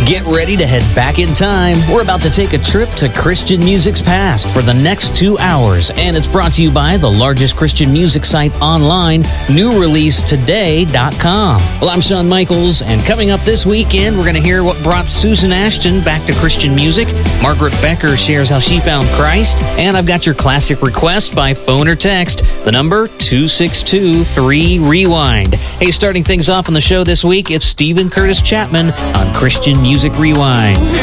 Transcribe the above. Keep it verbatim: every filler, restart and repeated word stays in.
Get ready to head back in time. We're about to take a trip to Christian music's past for the next two hours, and it's brought to you by the largest Christian music site online, new release today dot com. Well, I'm Shawn Michaels, and coming up this weekend, we're going to hear what brought Susan Ashton back to Christian music. Margaret Becker shares how she found Christ, and I've got your classic request by phone or text. The number, two six two, three, rewind. Hey, starting things off on the show this week, it's Steven Curtis Chapman on Christian Music Rewind.